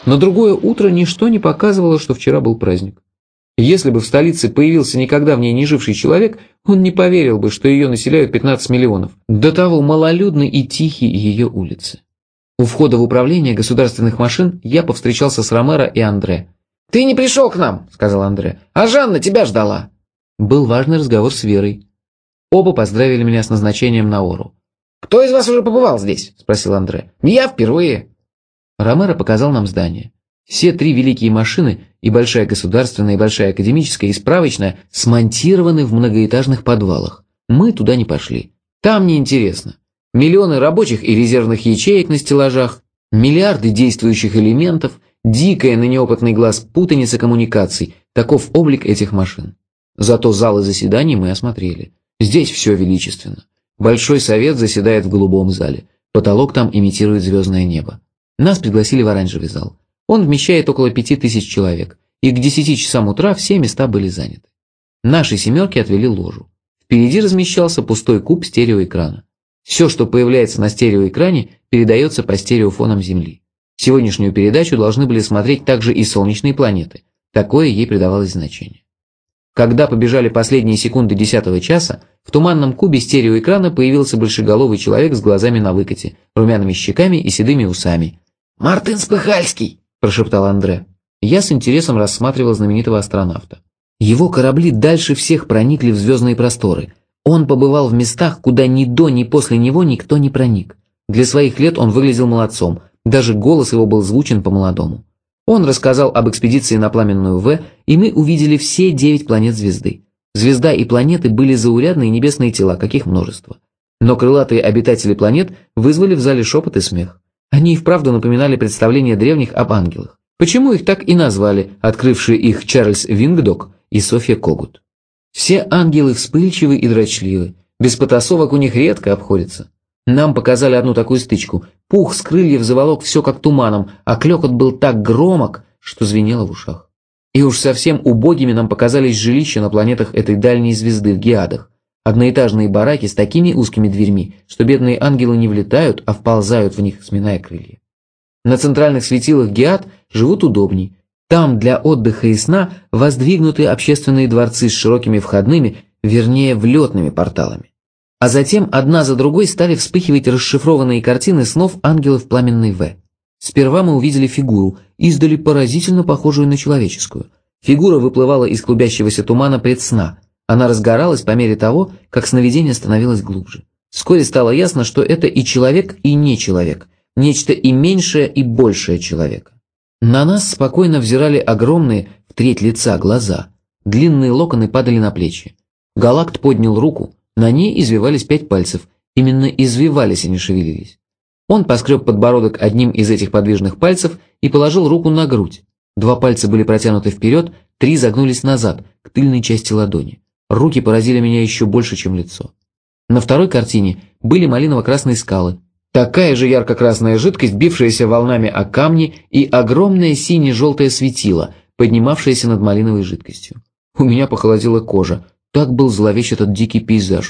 На другое утро ничто не показывало, что вчера был праздник. Если бы в столице появился никогда в ней не живший человек, он не поверил бы, что ее населяют 15 миллионов. До того малолюдны и тихие ее улицы. У входа в управление государственных машин я повстречался с Ромеро и Андре. «Ты не пришел к нам», — сказал Андре, — «а Жанна тебя ждала». Был важный разговор с Верой. Оба поздравили меня с назначением на Ору. «Кто из вас уже побывал здесь?» — спросил Андре. «Я впервые». Ромеро показал нам здание. Все три великие машины, и большая государственная, и большая академическая, и справочная, смонтированы в многоэтажных подвалах. Мы туда не пошли. Там неинтересно. Миллионы рабочих и резервных ячеек на стеллажах, миллиарды действующих элементов, дикая на неопытный глаз путаница коммуникаций. Таков облик этих машин. Зато залы заседаний мы осмотрели. Здесь все величественно. Большой совет заседает в голубом зале. Потолок там имитирует звездное небо. Нас пригласили в оранжевый зал. Он вмещает около 5000 человек, и к 10 часам утра все места были заняты. Нашей семерке отвели ложу. Впереди размещался пустой куб стереоэкрана. Все, что появляется на стереоэкране, передается по стереофонам Земли. Сегодняшнюю передачу должны были смотреть также и солнечные планеты. Такое ей придавалось значение. Когда побежали последние секунды 10-го часа, в туманном кубе стереоэкрана появился большеголовый человек с глазами на выкате, румяными щеками и седыми усами. «Мартын Спыхальский», – прошептал Андре. Я с интересом рассматривал знаменитого астронавта. Его корабли дальше всех проникли в звездные просторы. Он побывал в местах, куда ни до, ни после него никто не проник. Для своих лет он выглядел молодцом, даже голос его был звучен по-молодому. Он рассказал об экспедиции на пламенную В, и мы увидели все 9 планет звезды. Звезда и планеты были заурядные небесные тела, каких множество. Но крылатые обитатели планет вызвали в зале шепот и смех. Они и вправду напоминали представления древних об ангелах. Почему их так и назвали, открывшие их Чарльз Вингдок и Софья Когут? Все ангелы вспыльчивы и дрочливы, без потасовок у них редко обходится. Нам показали одну такую стычку. Пух с крыльев заволок все как туманом, а клёкот был так громок, что звенело в ушах. И уж совсем убогими нам показались жилища на планетах этой дальней звезды в Геадах. Одноэтажные бараки с такими узкими дверьми, что бедные ангелы не влетают, а вползают в них, сминая крылья. На центральных светилах Геад живут удобней. Там для отдыха и сна воздвигнуты общественные дворцы с широкими входными, вернее, влетными порталами. А затем одна за другой стали вспыхивать расшифрованные картины снов ангелов пламенной В. Сперва мы увидели фигуру, издали поразительно похожую на человеческую. Фигура выплывала из клубящегося тумана предсна. Она разгоралась по мере того, как сновидение становилось глубже. Вскоре стало ясно, что это и человек, и не человек, нечто и меньшее, и большее человека. На нас спокойно взирали огромные, в треть лица, глаза. Длинные локоны падали на плечи. Галакт поднял руку, на ней извивались 5 пальцев. Именно извивались, а не шевелились. Он поскреб подбородок одним из этих подвижных пальцев и положил руку на грудь. 2 пальца были протянуты вперед, 3 загнулись назад, к тыльной части ладони. Руки поразили меня еще больше, чем лицо. На второй картине были малиново-красные скалы. Такая же ярко-красная жидкость, бившаяся волнами о камни, и огромное сине-желтое светило, поднимавшееся над малиновой жидкостью. У меня похолодела кожа. Так был зловещ этот дикий пейзаж.